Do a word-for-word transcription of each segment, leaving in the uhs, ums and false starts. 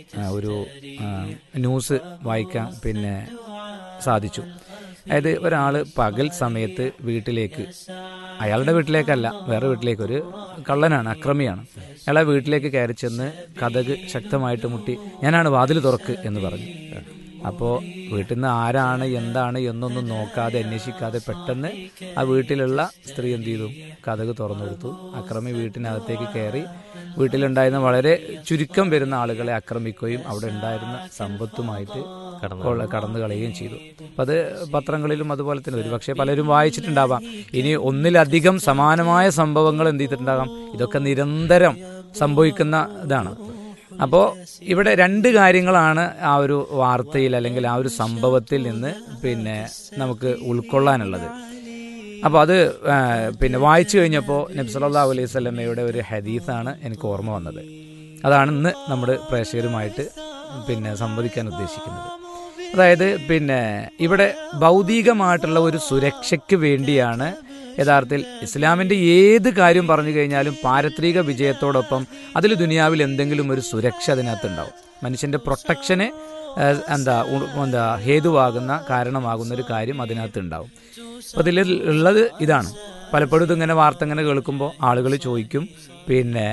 ആ, ഒരു ആ, ന്യൂസ് വായിക്കാൻ പിന്നെ സാധിച്ചു. അതായത് ഒരാൾ പകൽ സമയത്ത് വീട്ടിലേക്ക്, അയാളുടെ വീട്ടിലേക്കല്ല വേറെ വീട്ടിലേക്ക്, ഒരു കള്ളനാണ്, അക്രമിയാണ്, അയാളെ വീട്ടിലേക്ക് കയറി ചെന്ന് കതക് ശക്തമായിട്ട് മുട്ടി ഞാനാണ് വാതിൽ തുറക്ക് എന്ന് പറഞ്ഞു. അപ്പോൾ വീട്ടിൽ നിന്ന് ആരാണ് എന്താണ് എന്നൊന്നും നോക്കാതെ അന്വേഷിക്കാതെ പെട്ടെന്ന് ആ വീട്ടിലുള്ള സ്ത്രീ എന്ത് ചെയ്തു, കതക് തുറന്നു കൊടുത്തു. അക്രമി വീട്ടിനകത്തേക്ക് കയറി വീട്ടിലുണ്ടായിരുന്ന വളരെ ചുരുക്കം വരുന്ന ആളുകളെ ആക്രമിക്കുകയും അവിടെ ഉണ്ടായിരുന്ന സമ്പത്തുമായിട്ട് കടന്നു കളയുകയും ചെയ്തു. അപ്പം അത് പത്രങ്ങളിലും അതുപോലെ തന്നെ ഒരുപക്ഷെ പലരും വായിച്ചിട്ടുണ്ടാവാം. ഇനി ഒന്നിലധികം സമാനമായ സംഭവങ്ങൾ എന്ത് ചെയ്തിട്ടുണ്ടാകാം. ഇതൊക്കെ നിരന്തരം സംഭവിക്കുന്ന ഇതാണ്. അപ്പോൾ ഇവിടെ രണ്ട് കാര്യങ്ങളാണ് ആ ഒരു വാർത്തയിൽ അല്ലെങ്കിൽ ആ ഒരു സംഭവത്തിൽ നിന്ന് പിന്നെ നമുക്ക് ഉൾക്കൊള്ളാനുള്ളത്. അപ്പോൾ അത് പിന്നെ വായിച്ചു കഴിഞ്ഞപ്പോൾ നബി സല്ലല്ലാഹു അലൈഹി വസല്ലമയുടെ ഒരു ഹദീസാണ് എനിക്ക് ഓർമ്മ വന്നത്. അതാണ് ഇന്ന് നമ്മുടെ പ്രേക്ഷകരുമായിട്ട് പിന്നെ സംവദിക്കാൻ ഉദ്ദേശിക്കുന്നത്. അതായത് പിന്നെ ഇവിടെ ഭൗതികമായിട്ടുള്ള ഒരു സുരക്ഷയ്ക്ക് വേണ്ടിയാണ് യഥാർത്ഥത്തിൽ ഇസ്ലാമിൻ്റെ ഏത് കാര്യം പറഞ്ഞു കഴിഞ്ഞാലും പാരത്രിക വിജയത്തോടൊപ്പം അതിൽ ദുനിയാവിൽ എന്തെങ്കിലും ഒരു സുരക്ഷ അതിനകത്തുണ്ടാവും. മനുഷ്യൻ്റെ പ്രൊട്ടക്ഷന് എന്താ എന്താ ഹേതുവാകുന്ന കാരണമാകുന്ന ഒരു കാര്യം അതിനകത്തുണ്ടാവും. അപ്പോൾ അതിൽ ഉള്ളത് ഇതാണ്. പലപ്പോഴും ഇതിങ്ങനെ വാർത്ത ഇങ്ങനെ കേൾക്കുമ്പോൾ ആളുകൾ ചോദിക്കും, പിന്നെ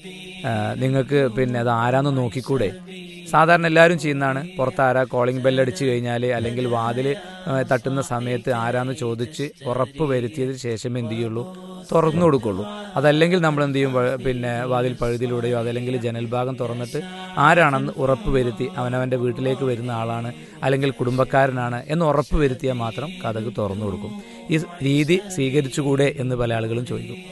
നിങ്ങൾക്ക് പിന്നെ അത് ആരാന്ന് നോക്കിക്കൂടെ? സാധാരണ എല്ലാവരും ചെയ്യുന്നതാണ്. പുറത്ത് ആരാ കോളിംഗ് ബെല്ലടിച്ച് കഴിഞ്ഞാൽ അല്ലെങ്കിൽ വാതിൽ തട്ടുന്ന സമയത്ത് ആരാന്ന് ചോദിച്ച് ഉറപ്പ് വരുത്തിയതിന് ശേഷമേ എന്ത് ചെയ്യുള്ളൂ, തുറന്നു കൊടുക്കുള്ളൂ. അതല്ലെങ്കിൽ നമ്മൾ എന്ത് ചെയ്യും, പിന്നെ വാതിൽ പഴുതിലൂടെയോ അതല്ലെങ്കിൽ ജനൽ ഭാഗം തുറന്നിട്ട് ആരാണെന്ന് ഉറപ്പ് വരുത്തി അവനവൻ്റെ വീട്ടിലേക്ക് വരുന്ന ആളാണ് അല്ലെങ്കിൽ കുടുംബക്കാരനാണ് എന്ന് ഉറപ്പ് വരുത്തിയാൽ മാത്രം കതക് തുറന്നു കൊടുക്കും. ഈ രീതി സ്വീകരിച്ചുകൂടെ എന്ന് പല ആളുകളും ചോദിക്കും.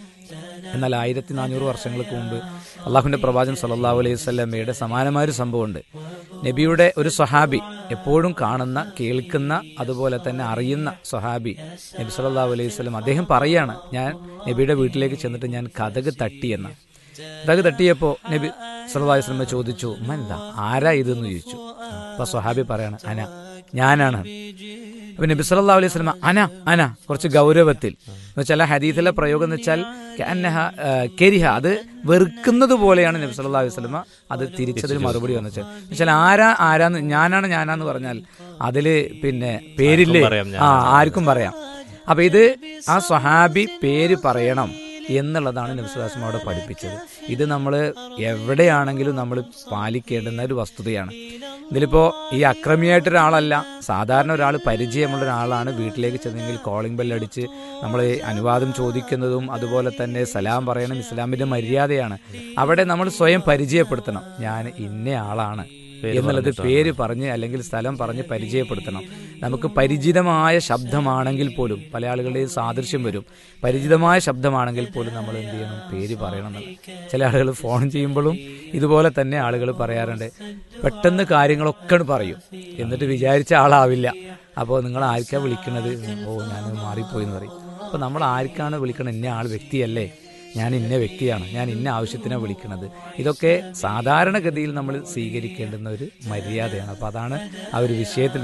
എന്നാൽ ആയിരത്തി നാനൂറ് വർഷങ്ങൾക്ക് മുമ്പ് അള്ളാഹുവിൻ്റെ പ്രവാചകൻ സല്ലല്ലാഹു അലൈഹി വസല്ലമയുടെ സമാനമായൊരു സംഭവമുണ്ട്. നബിയുടെ ഒരു സ്വഹാബി, എപ്പോഴും കാണുന്ന കേൾക്കുന്ന അതുപോലെ തന്നെ അറിയുന്ന സ്വഹാബി നബി സല്ലല്ലാഹു അലൈഹി വസല്ലം അദ്ദേഹം പറയാണ്, ഞാൻ നബിയുടെ വീട്ടിലേക്ക് ചെന്നിട്ട് ഞാൻ കതക് തട്ടിയെന്ന. കതക് തട്ടിയപ്പോൾ നബി സല്ലല്ലാഹു അലൈഹി വസല്ലം ചോദിച്ചു, മന്ദാ, ആരാ ഇതെന്ന് ചോദിച്ചു. അപ്പോൾ സ്വഹാബി പറയാണ്, അന, ഞാനാണ്. അപ്പം നബി സല്ലല്ലാഹു അലൈഹി വസല്ലം അന അന കുറച്ച് ഗൗരവത്തിൽ എന്ന് വെച്ചാൽ ഹദീസിലെ പ്രയോഗം എന്ന് വെച്ചാൽ അന്നഹ കരിഹ, അത് വെറുക്കുന്നത് പോലെയാണ് നബി സല്ലല്ലാഹു അലൈഹി വസല്ലം അത് തിരിച്ചതിൽ മറുപടി വന്നു വെച്ചാൽ വെച്ചാൽ ആരാ ആരാന്ന് ഞാനാണ് ഞാനാന്ന് പറഞ്ഞാൽ അതില് പിന്നെ പേരില്ലേ, ആ ആർക്കും പറയാം. അപ്പൊ ഇത് ആ സ്വഹാബി പേര് പറയണം എന്നുള്ളതാണ് നബി സല്ലല്ലാഹു അലൈഹി വസല്ലം അവിടെ പഠിപ്പിച്ചത്. ഇത് നമ്മൾ എവിടെയാണെങ്കിലും നമ്മൾ പാലിക്കേണ്ടുന്ന ഒരു വസ്തുതയാണ്. ഇതിലിപ്പോൾ ഈ അക്രമിയായിട്ടൊരാളല്ല, സാധാരണ ഒരാൾ പരിചയമുള്ള ഒരാളാണ് വീട്ടിലേക്ക് ചെന്നെങ്കിൽ കോളിംഗ് ബെല്ലടിച്ച് നമ്മൾ അനുവാദം ചോദിക്കുന്നതും അതുപോലെ തന്നെ സലാം പറയണം, ഇസ്ലാമിൻ്റെ മര്യാദയാണ്. അവിടെ നമ്മൾ സ്വയം പരിചയപ്പെടുത്തണം, ഞാൻ ഇന്ന ആളാണ് എന്നുള്ളത് പേര് പറഞ്ഞ് അല്ലെങ്കിൽ സ്ഥലം പറഞ്ഞ് പരിചയപ്പെടുത്തണം. നമുക്ക് പരിചിതമായ ശബ്ദമാണെങ്കിൽ പോലും പല ആളുകളുടെയും സാദൃശ്യം വരും. പരിചിതമായ ശബ്ദമാണെങ്കിൽ പോലും നമ്മൾ എന്ത് ചെയ്യണം, പേര് പറയണം എന്നുള്ളത്. ചില ആളുകൾ ഫോൺ ചെയ്യുമ്പോഴും ഇതുപോലെ തന്നെ ആളുകൾ പറയാറുണ്ട്, പെട്ടെന്ന് കാര്യങ്ങളൊക്കെ പറയും എന്നിട്ട് വിചാരിച്ച ആളാവില്ല. അപ്പോൾ നിങ്ങൾ ആർക്കാണ് വിളിക്കുന്നത്, ഓ ഞാൻ മാറിപ്പോയി എന്ന് പറയും. അപ്പോൾ നമ്മൾ ആർക്കാണ് വിളിക്കണം, ഇന്ന ആൾ വ്യക്തിയല്ലേ, ഞാൻ ഇന്ന വ്യക്തിയാണ്, ഞാൻ ഇന്ന ആവശ്യത്തിനാണ് വിളിക്കുന്നത്. ഇതൊക്കെ സാധാരണഗതിയിൽ നമ്മൾ സ്വീകരിക്കേണ്ടുന്ന ഒരു മര്യാദയാണ്. അപ്പോൾ അതാണ് ആ ഒരു വിഷയത്തിൽ